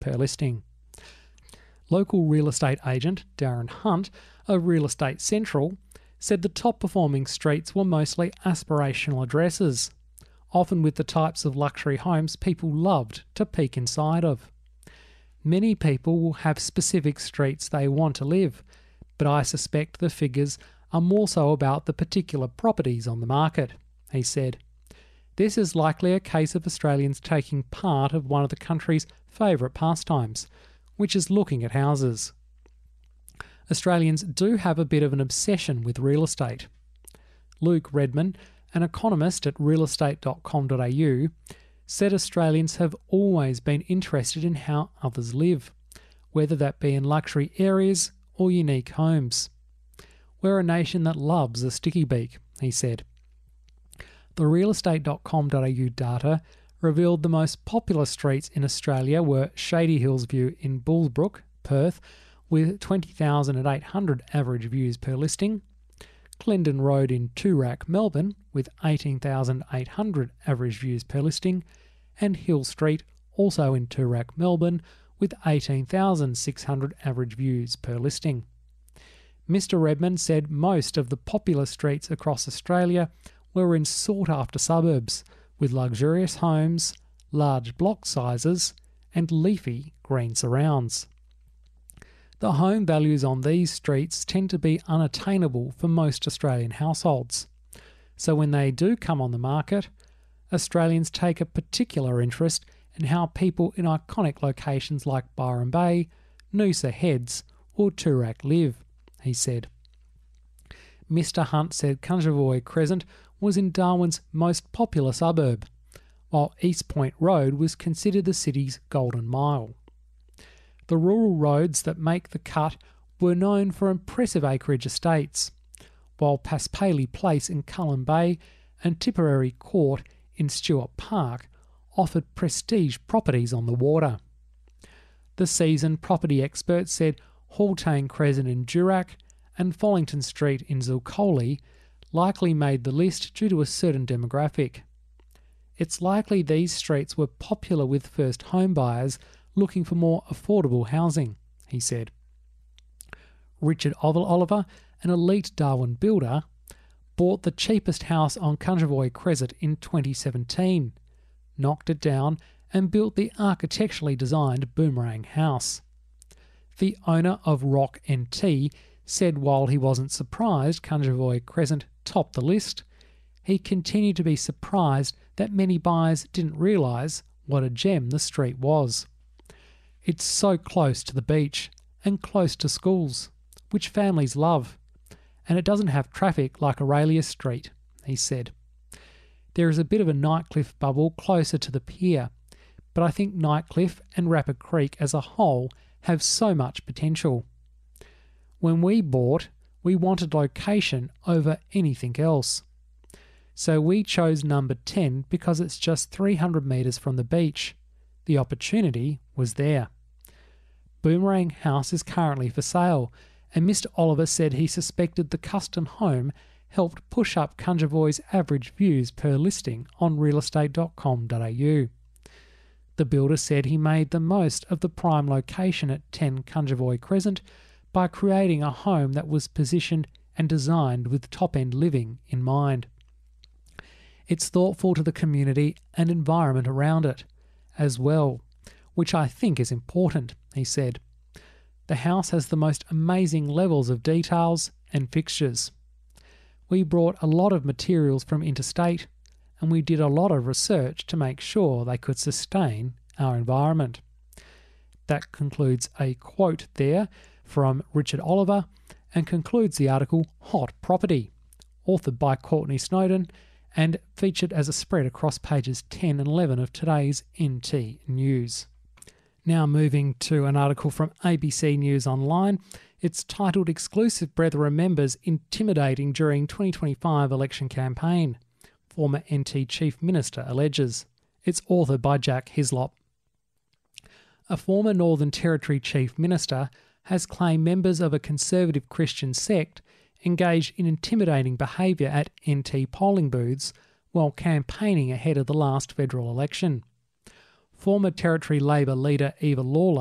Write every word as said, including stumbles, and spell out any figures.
per listing. Local real estate agent Darren Hunt of Real Estate Central said the top performing streets were mostly aspirational addresses, often with the types of luxury homes people loved to peek inside of. Many people will have specific streets they want to live, but I suspect the figures are more so about the particular properties on the market, he said. This is likely a case of Australians taking part of one of the country's favourite pastimes, which is looking at houses. Australians do have a bit of an obsession with real estate. Luke Redman, an economist at real estate dot com dot a u, said Australians have always been interested in how others live, whether that be in luxury areas or unique homes. We're a nation that loves a sticky beak, he said. The real estate dot com dot a u data revealed the most popular streets in Australia were Shady Hills View in Bullsbrook, Perth, with twenty thousand eight hundred average views per listing, Clendon Road in Toorak, Melbourne, with eighteen thousand eight hundred average views per listing, and Hill Street, also in Toorak, Melbourne, with eighteen thousand six hundred average views per listing. Mister Redmond said most of the popular streets across Australia were in sought-after suburbs, with luxurious homes, large block sizes, and leafy green surrounds. The home values on these streets tend to be unattainable for most Australian households, so when they do come on the market, Australians take a particular interest in how people in iconic locations like Byron Bay, Noosa Heads or Toorak live, he said. Mister Hunt said Cungervoy Crescent was in Darwin's most popular suburb, while East Point Road was considered the city's golden mile. The rural roads that make the cut were known for impressive acreage estates, while Paspaley Place in Cullen Bay and Tipperary Court in Stewart Park offered prestige properties on the water. The seasoned property expert said Haldane Crescent in Durack and Follington Street in Zilcoli likely made the list due to a certain demographic. It's likely these streets were popular with first home buyers looking for more affordable housing, he said. Richard Oliver, an elite Darwin builder, bought the cheapest house on Cungervoy Crescent in twenty seventeen, knocked it down and built the architecturally designed Boomerang House. The owner of Rock N T said while he wasn't surprised Cungervoy Crescent topped the list, he continued to be surprised that many buyers didn't realise what a gem the street was. It's so close to the beach and close to schools, which families love, and it doesn't have traffic like Aurelia Street, he said. There is a bit of a Nightcliff bubble closer to the pier, but I think Nightcliff and Rapid Creek as a whole have so much potential. When we bought, we wanted location over anything else. So we chose number ten because it's just three hundred metres from the beach. The opportunity was there. Boomerang House is currently for sale, and Mister Oliver said he suspected the custom home helped push up Cungervoy's average views per listing on real estate dot com dot a u. The builder said he made the most of the prime location at ten Cungervoy Crescent by creating a home that was positioned and designed with top-end living in mind. It's thoughtful to the community and environment around it as well, which I think is important, he said. The house has the most amazing levels of details and fixtures. We brought a lot of materials from interstate, and we did a lot of research to make sure they could sustain our environment. That concludes a quote there from Richard Oliver and concludes the article Hot Property, authored by Courtney Snowden and featured as a spread across pages ten and eleven of today's N T News. Now moving to an article from A B C News Online. It's titled Exclusive Brethren Members Intimidating During twenty twenty-five Election Campaign, Former N T Chief Minister alleges. It's authored by Jack Hislop. A former Northern Territory Chief Minister has claimed members of a conservative Christian sect engaged in intimidating behaviour at N T polling booths while campaigning ahead of the last federal election. former Territory Labor leader Eva Lawler